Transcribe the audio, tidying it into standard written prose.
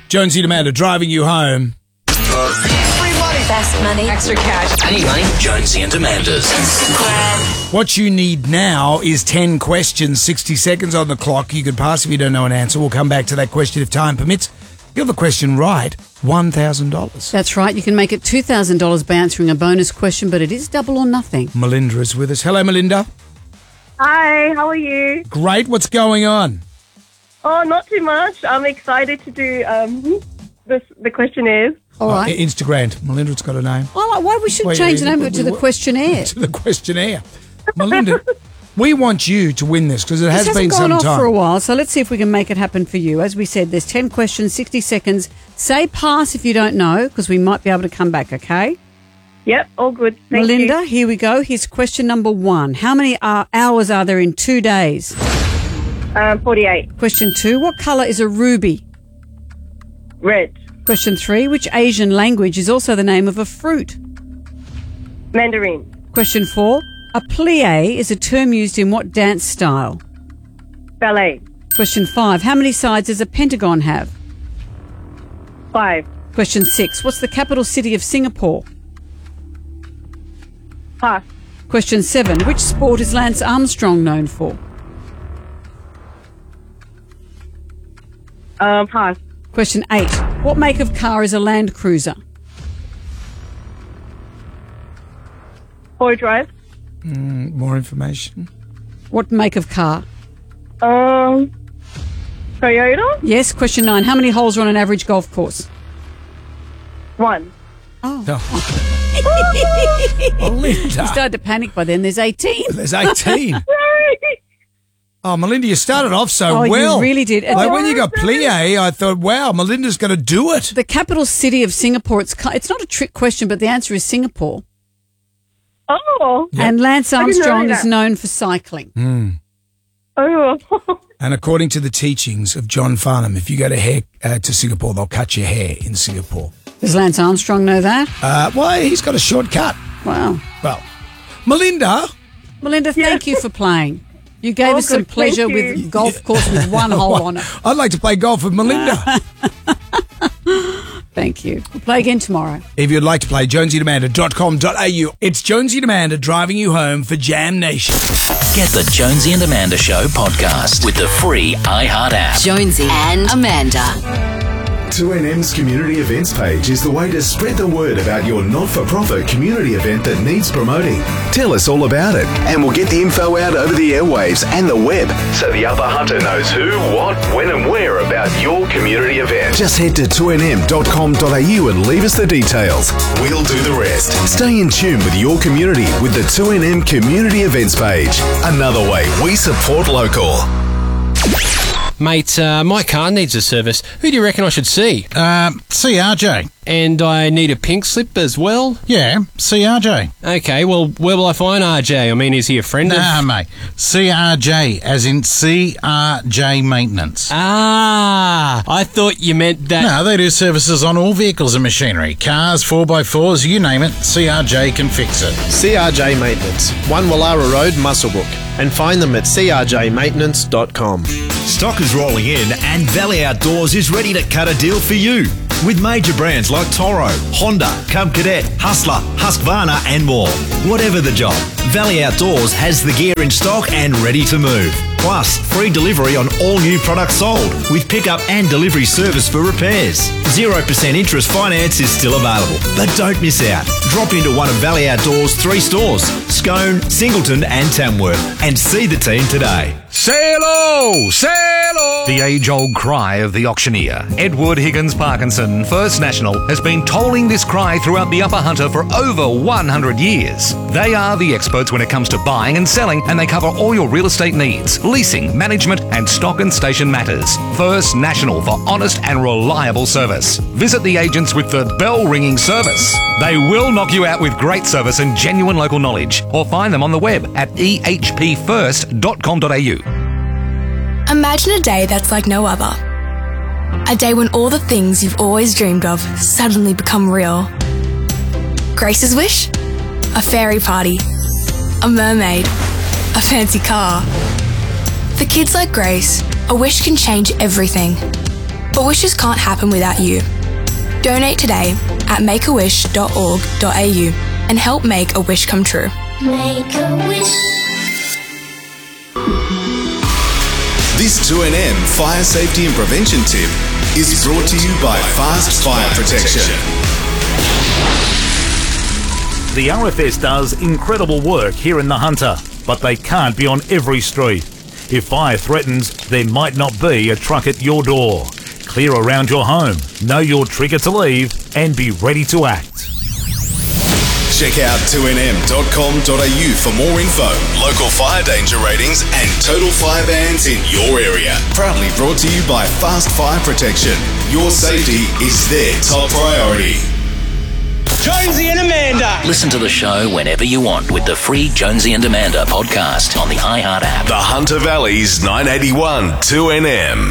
Jonesy and Amanda driving you home. Free money. Best money. Extra cash. I need money. Jonesy and Amanda's. Instagram. What you need now is 10 questions, 60 seconds on the clock. You can pass if you don't know an answer. We'll come back to that question if time permits. Get the question right, $1,000. That's right. You can make it $2,000 by answering a bonus question, but it is double or nothing. Melinda is with us. Hello, Melinda. Hi, how are you? Great. What's going on? Oh, not too much. I'm excited to do the questionnaires. All right. Instagram. Melinda's got a name. Why we should Wait, change the name of it to the what? questionnaire. To the questionnaire. Melinda, we want you to win this because it has This been hasn't some gone off time. for a while, so let's see if we can make it happen for you. As we said, there's 10 questions, 60 seconds. Say pass if you don't know, because we might be able to come back, okay? Yep, all good. Thank Melinda, you. here we go. Here's question number 1. How many hours are there in 2 days? 48. Question 2. What colour is a ruby? Red. Question 3. Which Asian language is also the name of a fruit? Mandarin. Question 4. A plie is a term used in what dance style? Ballet. Question 5. How many sides does a pentagon have? 5. Question 6. What's the capital city of Singapore? Pass. Question 7. Which sport is Lance Armstrong known for? Pass. Question 8. What make of car is a Land Cruiser? 4 drive. More information. What make of car? Toyota. Yes. Question 9. How many holes are on an average golf course? 1. Melinda. You started to panic by then. There's 18. There's 18. Oh, Melinda, you started off so Oh, well. you really did. Like when you got plie, I thought, wow, Melinda's going to do it. The capital city of Singapore, it's not a trick question, but the answer is Singapore. Oh. And Lance I didn't know Armstrong that. is known for cycling. Oh. And according to the teachings of John Farnham, if you go to Singapore, they'll cut your hair in Singapore. Does Lance Armstrong know that? Well, he's got a shortcut. Wow. Well, Melinda. Melinda, thank you for playing. You gave us some good, pleasure thank with you. golf course with one hole on it. I'd like to play golf with Melinda. Thank you. We'll play again tomorrow. If you'd like to play, jonesyandamanda.com.au. It's Jonesy and Amanda driving you home for Jam Nation. Get the Jonesy and Amanda Show podcast with the free iHeart app. Jonesy and Amanda. 2NM's community events page is the way to spread the word about your not-for-profit community event that needs promoting. Tell us all about it, and we'll get the info out over the airwaves and the web, so the Upper Hunter knows who, what, when and where about your community event. Just head to 2nm.com.au and leave us the details. We'll do the rest. Stay in tune with your community with the 2NM community events page. Another way we support local. Mate, my car needs a service. Who do you reckon I should see? See RJ. And I need a pink slip as well? Yeah, see RJ. Okay, well, where will I find RJ? I mean, is he a friend Nah, of... mate. CRJ, as in CRJ Maintenance. Ah, I thought you meant that... No, they do services on all vehicles and machinery. Cars, 4x4s, you name it, CRJ can fix it. CRJ Maintenance, 1 Wallara Road, Muswellbrook, and find them at crjmaintenance.com. Stock is rolling in and Valley Outdoors is ready to cut a deal for you. With major brands like Toro, Honda, Cub Cadet, Hustler, Husqvarna and more. Whatever the job, Valley Outdoors has the gear in stock and ready to move. Plus, free delivery on all new products sold with pickup and delivery service for repairs. 0% interest finance is still available. But don't miss out. Drop into one of Valley Outdoors' 3 stores, Scone, Singleton and Tamworth, and see the team today. Say-lo! Say-lo! The age-old cry of the auctioneer, Edward Higgins Parkinson, First National, has been tolling this cry throughout the Upper Hunter for over 100 years. They are the experts when it comes to buying and selling, and they cover all your real estate needs, leasing, management, and stock and station matters. First National for honest and reliable service. Visit the agents with the bell-ringing service. They will knock you out with great service and genuine local knowledge, or find them on the web at ehpfirst.com.au. Imagine a day that's like no other. A day when all the things you've always dreamed of suddenly become real. Grace's wish? A fairy party. A mermaid. A fancy car. For kids like Grace, a wish can change everything. But wishes can't happen without you. Donate today at makeawish.org.au and help make a wish come true. Make a wish. This 2NM fire safety and prevention tip is brought to you by Fast Fire Protection. The RFS does incredible work here in the Hunter, but they can't be on every street. If fire threatens, there might not be a truck at your door. Clear around your home, know your trigger to leave, and be ready to act. Check out 2nm.com.au for more info, local fire danger ratings and total fire bans in your area. Proudly brought to you by Fast Fire Protection. Your safety is their top priority. Jonesy and Amanda. Listen to the show whenever you want with the free Jonesy and Amanda podcast on the iHeart app. The Hunter Valley's 981 2NM.